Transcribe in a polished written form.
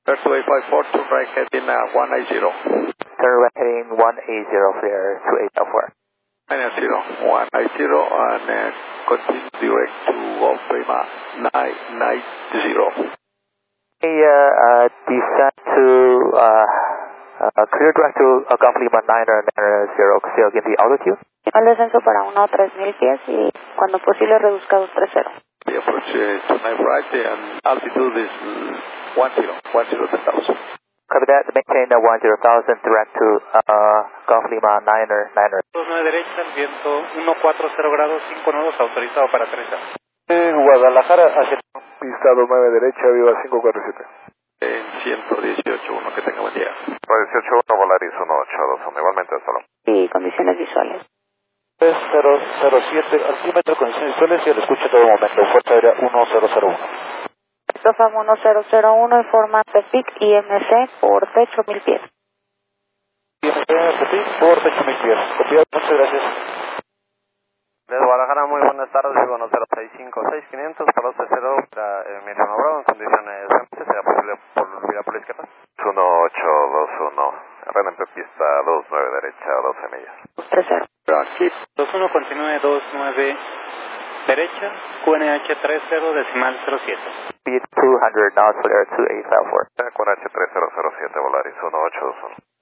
Clear 2854, turn right heading 180. Turn right heading 180, clear 2854. 180, 180, and continue direct to Golf Lima 990. Descend to clear direct to Golf Lima 990, still give the altitude. El descenso para 1-3000 pies y cuando posible reduzca a 230. The approach to knife right and altitude is 10, 10,000. Copy that, maintain 10,000 direct to Golf Lima 990. 29 derecha, viento 140 grados, 5 nudos, autorizado para aterrizar. Guadalajara hacia pista 29 derecha, viva 547. En 118.1, que tenga buen día. 181 Volaris 182, igualmente hasta luego. Y condiciones visuales. 3007, altímetro, condiciones visuales y lo escucho en todo momento. Fuerza aérea 1001. Tofam 1001, informa Tepic IMC por techo 1000 pies. IMC Tepic por techo 1000 pies. Copiado, muchas gracias. Desde Guadalajara, muy buenas tardes, Vivo 1065-6500, para usted 0, Emiliano Bravo, en condiciones de sea posible por vía por la izquierda. 1821, RNP pista 29 derecha, 12 millas. 30. Aquí. 21 continúe 29 derecha, QNH 30 decimal 07. Speed 200 knots, clear 2854. QNH 3007, Volaris 1821.